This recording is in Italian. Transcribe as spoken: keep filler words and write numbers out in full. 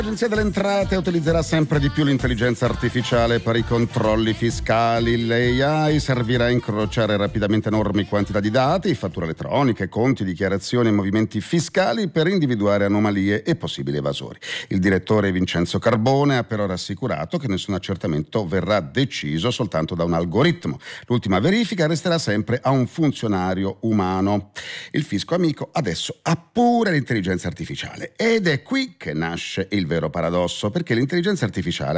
L'Agenzia delle Entrate utilizzerà sempre di più l'intelligenza artificiale per i controlli fiscali. L'A I servirà a incrociare rapidamente enormi quantità di dati, fatture elettroniche, conti, dichiarazioni e movimenti fiscali per individuare anomalie e possibili evasori. Il direttore Vincenzo Carbone ha però rassicurato che nessun accertamento verrà deciso soltanto da un algoritmo. L'ultima verifica resterà sempre a un funzionario umano. Il fisco amico adesso ha pure l'intelligenza artificiale ed è qui che nasce il vero paradosso, perché l'intelligenza artificiale